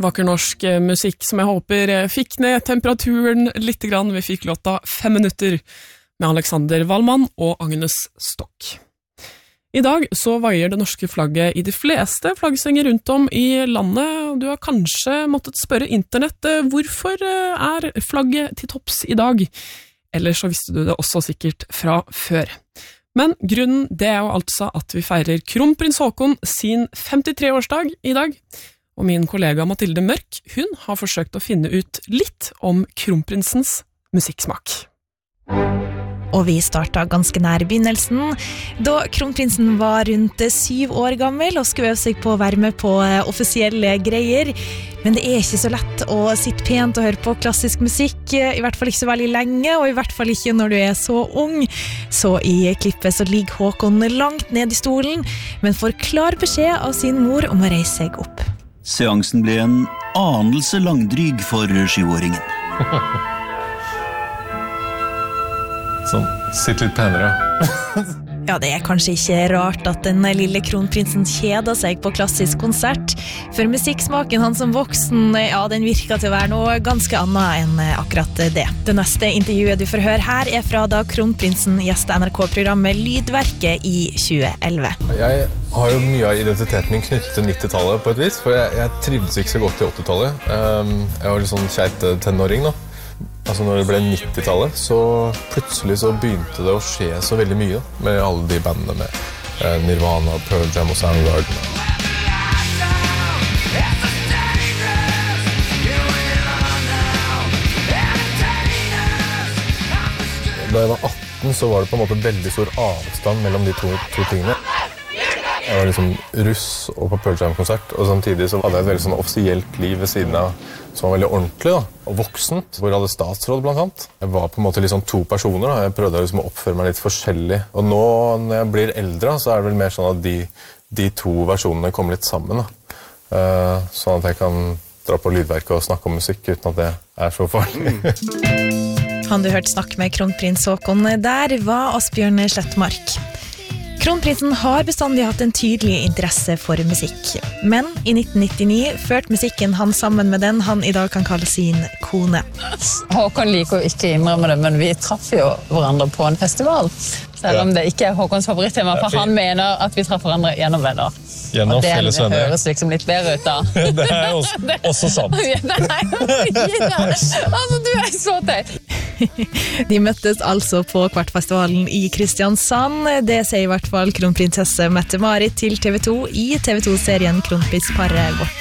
Vakker norsk musikk som jeg håper fikk ned temperaturen litt grann. Vi fikk låta 5 minutter med Alexander Wallmann og Agnes Stokk. I dag så vaier det norske flagget i de fleste flaggstenger rundt om i landet. Du har kanskje måttet spørre internett hvorfor er flagget til topps i dag? Eller så visste du det også sikkert fra før. Men grunnen det er jo altså at vi feirer kronprins Haakon sin 53-årsdag i dag. Og min kollega Mathilde Mørk, hun har forsøkt å finne ut litt om kronprinsens musikksmak. Og vi startet ganske nær begynnelsen, da kronprinsen var rundt 7 år gammel og skulle øve seg på å være med på offisielle greier. Men det er ikke så lett å sitte pent og høre på klassisk musikk, i hvert fall ikke så veldig lenge, og i hvert fall ikke når du er så ung. Så i klippet så ligger Haakon langt ned i stolen, men får klar beskjed av sin mor om å reise seg opp. Seansen ble en anelse langdryg for 7-åringen. Sånn, sitt litt penere. Ja, det er kanskje ikke rart at den lille kronprinsen kjeder seg på klassisk konsert, for musikksmaken hans som voksen, ja, den virker til å være noe ganske annet enn akkurat det. Det neste intervjuet du får høre her er fra da kronprinsen gjestet NRK-programmet Lydverket i 2011. Jeg har jo mye av identiteten min knyttet til 90-tallet på et vis, for jeg trivdes ikke så godt i 80-tallet. Jeg var litt sånn kjeit tenåring nå. Altså når det ble 90-tallet, så plutselig så begynte det å skje så veldig mye med alle de bandene med Nirvana, Pearl Jam og Soundgarden. Da jeg var 18 så var det på en måte veldig stor avstand mellom de to tingene. Jeg var liksom russ og på Pearl Jam-konsert, og samtidig så hadde jeg et veldig sånn offisielt liv ved siden av som var veldig ordentlig da, og voksent, hvor jeg hadde statsråd blant annet. Jeg var på en måte liksom 2 personer da, jeg prøvde liksom å oppføre meg litt forskjellig. Og nå når jeg blir eldre så er det vel mer sånn at de 2 versjonene kommer litt sammen da. Sånn at jeg kan dra på Lydverket og snakke om musikk uten at det er så farlig. Han du hørte snakke med kronprins Haakon der var Asbjørn Slettmark. Kronprinsen har bestandig hatt en tydelig interesse for musikk, men i 1999 førte musikken han sammen med den han i dag kan kalle sin kone. Haakon liker jo ikke innrømme det, men vi traff jo hverandre på en festival, selv om det ikke er Haakons favorittema, for han mener at vi traff hverandre gjennom venner. Gjennom felles venner. Og det høres liksom litt bedre ut da. Det er også sant. Nei, altså du er så teit. De møttes altså på Kvartfestivalen i Kristiansand. Det sier i hvert fall kronprinsesse Mette-Marit til TV 2 i TV 2-serien Kronprinsparet vårt